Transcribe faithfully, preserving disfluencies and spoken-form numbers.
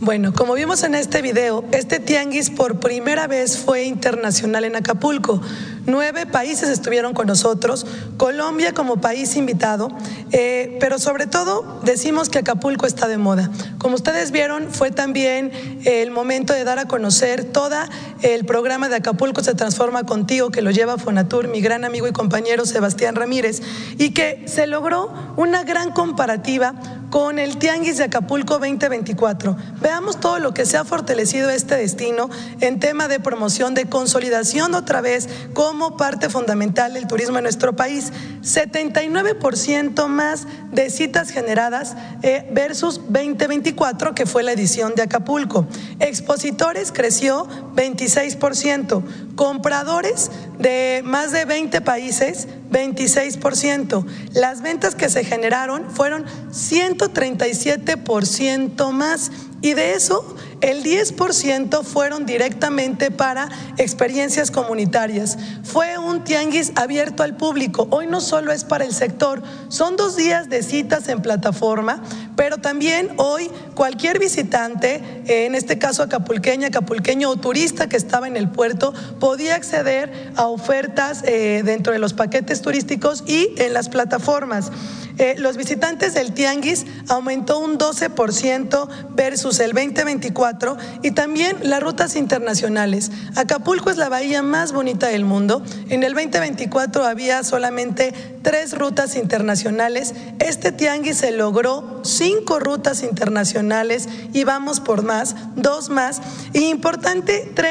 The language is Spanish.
Bueno, como vimos en este video, este tianguis por primera vez fue internacional en Acapulco. Nueve países estuvieron con nosotros, Colombia como país invitado, eh, pero sobre todo decimos que Acapulco está de moda. Como ustedes vieron, fue también el momento de dar a conocer todo el programa de Acapulco se transforma contigo, que lo lleva Fonatur, mi gran amigo y compañero Sebastián Ramírez, y que se logró una gran comparativa con el Tianguis de Acapulco veinte veinticuatro. Veamos todo lo que se ha fortalecido este destino en tema de promoción, de consolidación otra vez como parte fundamental del turismo en nuestro país. setenta y nueve por ciento más de citas generadas eh, versus veinte veinticuatro, que fue la edición de Acapulco. Expositores creció veintiséis por ciento, compradores de más de veinte países, veintiséis por ciento. Las ventas que se generaron fueron ciento treinta y siete por ciento más, y de eso el diez por ciento fueron directamente para experiencias comunitarias. Fue un tianguis abierto al público. Hoy no solo es para el sector, son dos días de citas en plataforma, pero también hoy cualquier visitante, en este caso acapulqueña, acapulqueño o turista que estaba en el puerto, podía acceder a ofertas eh, dentro de los paquetes turísticos y en las plataformas. Eh, los visitantes del tianguis aumentó un doce por ciento versus el veinte veinticuatro, y también las rutas internacionales. Acapulco es la bahía más bonita del mundo. En el veinte veinticuatro había solamente tres rutas internacionales. Este tianguis se logró cinco rutas internacionales y vamos por más, dos más. Y importante,